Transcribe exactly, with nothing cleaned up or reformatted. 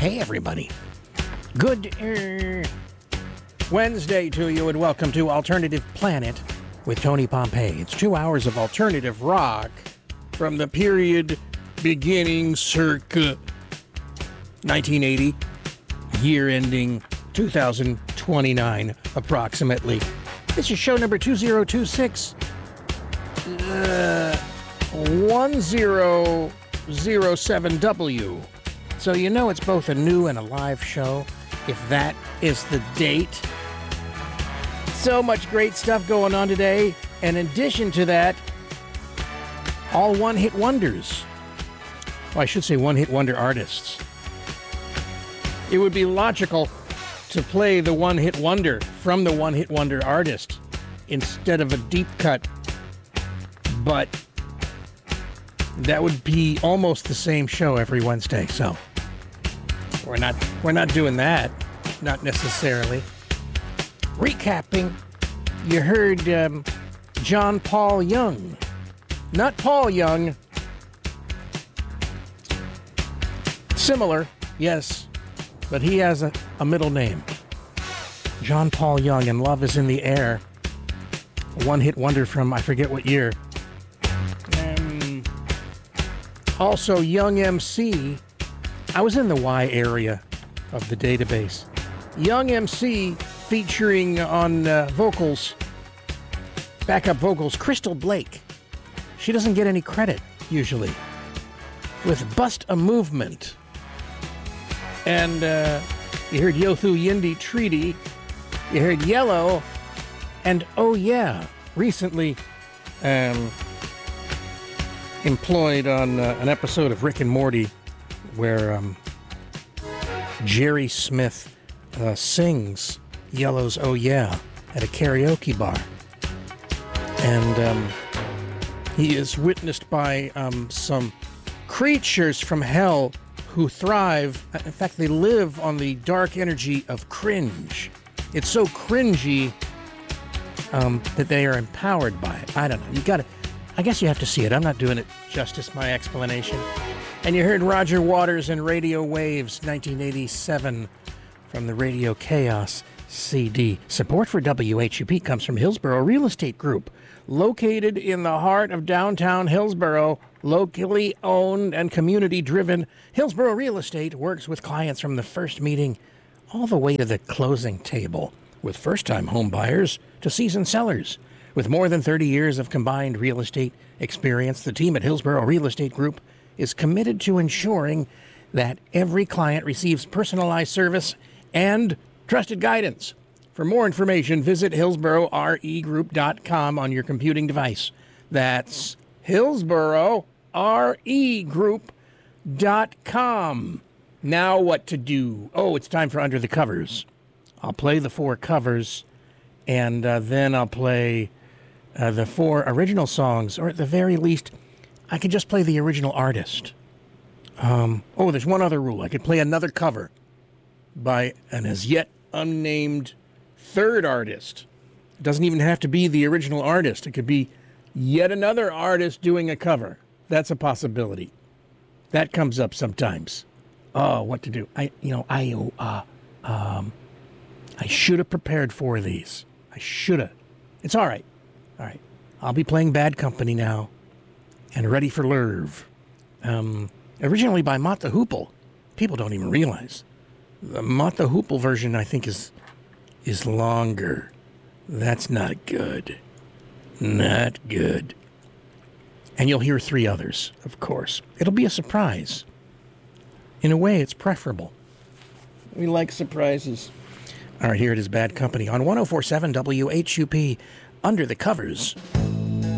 Hey, everybody. Good uh, Wednesday to you, and welcome to Alternative Planet with Tony Pompei. It's two hours of alternative rock from the period beginning circa nineteen eighty, year ending two thousand twenty-nine, approximately. This is show number two thousand twenty-six, uh, one zero zero seven W. So you know it's both a new and a live show, if that is the date. So much great stuff going on today. And in addition to that, all one-hit wonders. Well, I should say one-hit wonder artists. It would be logical to play the one-hit wonder from the one-hit wonder artist instead of a deep cut. But that would be almost the same show every Wednesday, so we're not we're not doing that, not necessarily. Recapping, you heard um, John Paul Young, not Paul Young. Similar, yes, but he has a, a middle name. John Paul Young, and Love Is in the Air. A one-hit wonder from I forget what year. Um, also, Young M C. I was in the Y area of the database. Young M C featuring on uh, vocals, backup vocals, Crystal Blake. She doesn't get any credit, usually, with Bust a Movement. And uh, you heard Yothu Yindi Treaty. You heard Yellow. And Oh Yeah, recently um, employed on uh, an episode of Rick and Morty where um, Jerry Smith uh, sings Yellow's Oh Yeah at a karaoke bar. And um, he is witnessed by um, some creatures from hell who thrive. In fact, they live on the dark energy of cringe. It's so cringy um, that they are empowered by it. I don't know. You got to, I guess you have to see it. I'm not doing it justice, my explanation. And you heard Roger Waters and Radio Waves, nineteen eighty-seven, from the Radio Chaos C D. Support for W H U P comes from Hillsborough Real Estate Group, located in the heart of downtown Hillsborough, locally owned and community-driven. Hillsborough Real Estate works with clients from the first meeting all the way to the closing table, with first-time home buyers to seasoned sellers. With more than thirty years of combined real estate experience, the team at Hillsborough Real Estate Group is committed to ensuring that every client receives personalized service and trusted guidance. For more information, visit hillsborough r e group dot com on your computing device. That's hillsborough r e group dot com. Now what to do? Oh, it's time for Under the Covers. I'll play the four covers, and uh, then I'll play uh, the four original songs, or at the very least, I could just play the original artist. Um, oh, there's one other rule. I could play another cover by an as yet unnamed third artist. It doesn't even have to be the original artist. It could be yet another artist doing a cover. That's a possibility. That comes up sometimes. Oh, what to do? I, you know, I, uh, um, I should have prepared for these. I should have. It's all right. All right. I'll be playing Bad Company now. And Ready for Lerv. Um, originally by Mott the Hoople. People don't even realize. The Mott the Hoople version, I think, is is longer. That's not good. Not good. And you'll hear three others, of course. It'll be a surprise. In a way, it's preferable. We like surprises. All right, here it is, Bad Company on one oh four point seven W H U P, Under the Covers.